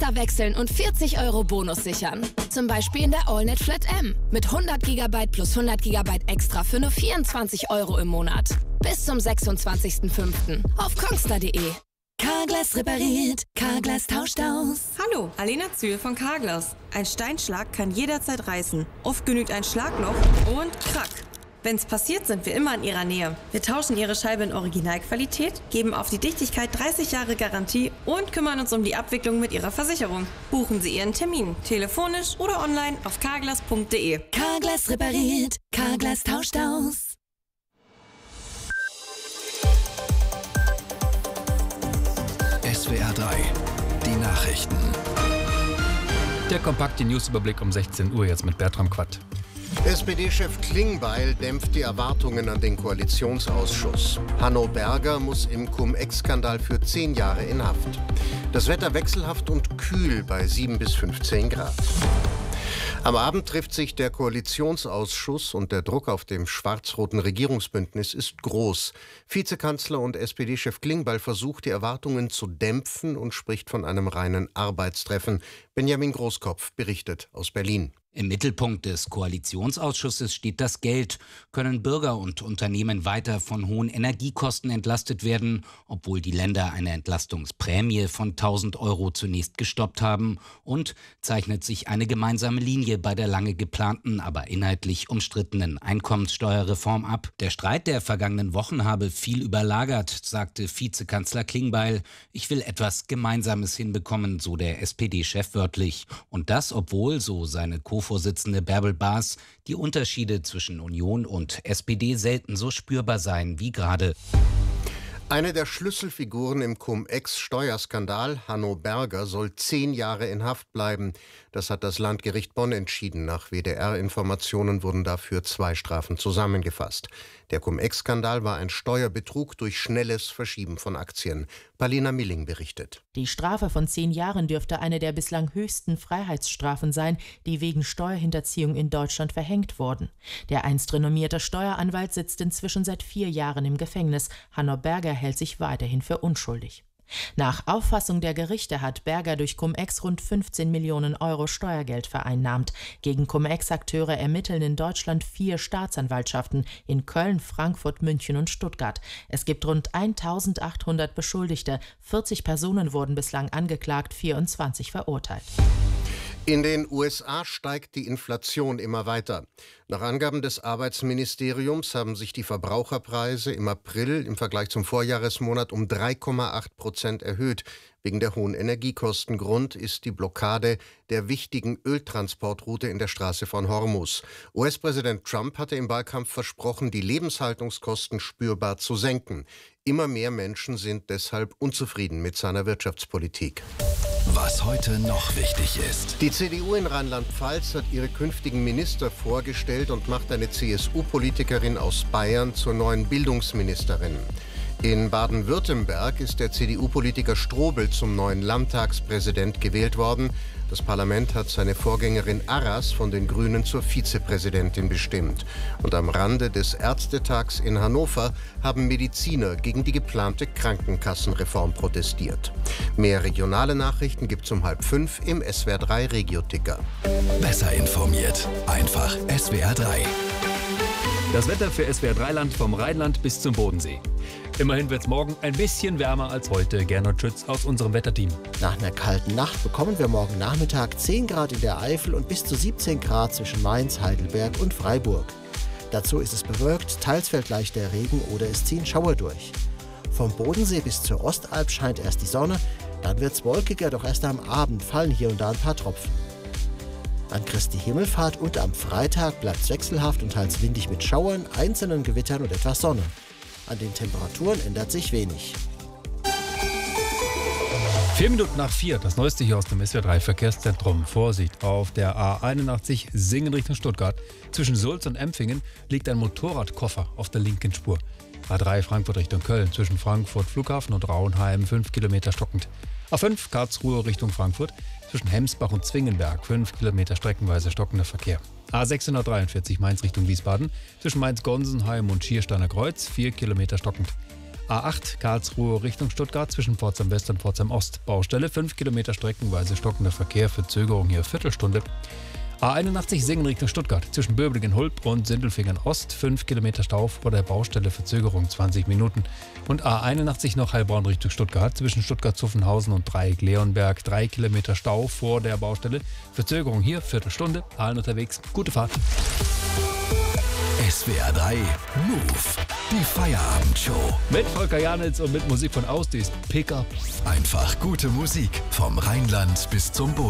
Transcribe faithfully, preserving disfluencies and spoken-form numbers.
Extra wechseln und vierzig Euro Bonus sichern. Zum Beispiel in der AllNet Flat M mit hundert Gigabyte plus hundert Gigabyte extra für nur vierundzwanzig Euro im Monat. Bis zum sechsundzwanzigsten fünften auf kongstar punkt de. Carglass repariert, Carglass tauscht aus. Hallo, Alena Zühl von Carglass. Ein Steinschlag kann jederzeit reißen. Oft genügt ein Schlagloch und krack. Wenn's passiert, sind wir immer in Ihrer Nähe. Wir tauschen Ihre Scheibe in Originalqualität, geben auf die Dichtigkeit dreißig Jahre Garantie und kümmern uns um die Abwicklung mit Ihrer Versicherung. Buchen Sie Ihren Termin, telefonisch oder online auf carglass punkt de. Carglass repariert, Carglass tauscht aus. S W R drei, die Nachrichten. Der kompakte Newsüberblick um sechzehn Uhr jetzt mit Bertram Quatt. S P D-Chef Klingbeil dämpft die Erwartungen an den Koalitionsausschuss. Hanno Berger muss im Cum-Ex-Skandal für zehn Jahre in Haft. Das Wetter wechselhaft und kühl bei sieben bis fünfzehn Grad. Am Abend trifft sich der Koalitionsausschuss und der Druck auf dem schwarz-roten Regierungsbündnis ist groß. Vizekanzler und S P D-Chef Klingbeil versucht, die Erwartungen zu dämpfen und spricht von einem reinen Arbeitstreffen. Benjamin Großkopf berichtet aus Berlin. Im Mittelpunkt des Koalitionsausschusses steht das Geld. Können Bürger und Unternehmen weiter von hohen Energiekosten entlastet werden, obwohl die Länder eine Entlastungsprämie von tausend Euro zunächst gestoppt haben? Und zeichnet sich eine gemeinsame Linie bei der lange geplanten, aber inhaltlich umstrittenen Einkommenssteuerreform ab? Der Streit der vergangenen Wochen habe viel überlagert, sagte Vizekanzler Klingbeil. Ich will etwas Gemeinsames hinbekommen, so der S P D-Chef wörtlich. Und das, obwohl, so seine Co Vorsitzende Bärbel Baas, die Unterschiede zwischen Union und S P D selten so spürbar seien wie gerade. Eine der Schlüsselfiguren im Cum-Ex-Steuerskandal, Hanno Berger, soll zehn Jahre in Haft bleiben. Das hat das Landgericht Bonn entschieden. Nach W D R-Informationen wurden dafür zwei Strafen zusammengefasst. Der Cum-Ex-Skandal war ein Steuerbetrug durch schnelles Verschieben von Aktien. Palina Milling berichtet. Die Strafe von zehn Jahren dürfte eine der bislang höchsten Freiheitsstrafen sein, die wegen Steuerhinterziehung in Deutschland verhängt wurden. Der einst renommierte Steueranwalt sitzt inzwischen seit vier Jahren im Gefängnis. Hanno Berger hält sich weiterhin für unschuldig. Nach Auffassung der Gerichte hat Berger durch Cum-Ex rund fünfzehn Millionen Euro Steuergeld vereinnahmt. Gegen Cum-Ex-Akteure ermitteln in Deutschland vier Staatsanwaltschaften in Köln, Frankfurt, München und Stuttgart. Es gibt rund eintausendachthundert Beschuldigte. vierzig Personen wurden bislang angeklagt, vierundzwanzig verurteilt. In den U S A steigt die Inflation immer weiter. Nach Angaben des Arbeitsministeriums haben sich die Verbraucherpreise im April im Vergleich zum Vorjahresmonat um drei Komma acht Prozent erhöht. Wegen der hohen Energiekosten. Grund ist die Blockade der wichtigen Öltransportroute in der Straße von Hormuz. U S-Präsident Trump hatte im Wahlkampf versprochen, die Lebenshaltungskosten spürbar zu senken. Immer mehr Menschen sind deshalb unzufrieden mit seiner Wirtschaftspolitik. Was heute noch wichtig ist. Die C D U in Rheinland-Pfalz hat ihre künftigen Minister vorgestellt und macht eine C S U-Politikerin aus Bayern zur neuen Bildungsministerin. In Baden-Württemberg ist der C D U-Politiker Strobel zum neuen Landtagspräsident gewählt worden. Das Parlament hat seine Vorgängerin Arras von den Grünen zur Vizepräsidentin bestimmt. Und am Rande des Ärztetags in Hannover haben Mediziner gegen die geplante Krankenkassenreform protestiert. Mehr regionale Nachrichten gibt's um halb fünf im S W R drei Regio-Ticker. Besser informiert, einfach S W R drei. Das Wetter für S W R drei Land vom Rheinland bis zum Bodensee. Immerhin wird es morgen ein bisschen wärmer als heute. Gernot Schütz aus unserem Wetterteam. Nach einer kalten Nacht bekommen wir morgen Nachmittag zehn Grad in der Eifel und bis zu siebzehn Grad zwischen Mainz, Heidelberg und Freiburg. Dazu ist es bewölkt, teils fällt leichter Regen oder es ziehen Schauer durch. Vom Bodensee bis zur Ostalb scheint erst die Sonne, dann wird es wolkiger, doch erst am Abend fallen hier und da ein paar Tropfen. An Christi Himmelfahrt und am Freitag bleibt es wechselhaft und teils windig mit Schauern, einzelnen Gewittern und etwas Sonne. An den Temperaturen ändert sich wenig. Vier Minuten nach vier, das Neueste hier aus dem S W R drei Verkehrszentrum. Vorsicht, auf der A einundachtzig Singen Richtung Stuttgart. Zwischen Sulz und Empfingen liegt ein Motorradkoffer auf der linken Spur. A drei Frankfurt Richtung Köln, zwischen Frankfurt Flughafen und Rauenheim, fünf Kilometer stockend. A fünf Karlsruhe Richtung Frankfurt, zwischen Hemsbach und Zwingenberg, fünf Kilometer streckenweise stockender Verkehr. A sechshundertdreiundvierzig Mainz Richtung Wiesbaden, zwischen Mainz-Gonsenheim und Schiersteiner Kreuz, vier Kilometer stockend. A acht Karlsruhe Richtung Stuttgart zwischen Pforzheim West und Pforzheim Ost. Baustelle, fünf Kilometer streckenweise stockender Verkehr, Verzögerung hier Viertelstunde. A einundachtzig Singen Richtung Stuttgart zwischen Böblingen-Hulb und Sindelfingen Ost, fünf Kilometer Stau vor der Baustelle, Verzögerung zwanzig Minuten. Und A einundachtzig noch Heilbronn Richtung Stuttgart zwischen Stuttgart-Zuffenhausen und Dreieck-Leonberg, drei Kilometer Stau vor der Baustelle, Verzögerung hier Viertelstunde. Allen unterwegs, gute Fahrt. S W R drei Move, die Feierabendshow. Mit Volker Janitz und mit Musik von Ausdis Pickup. Einfach gute Musik vom Rheinland bis zum Boden.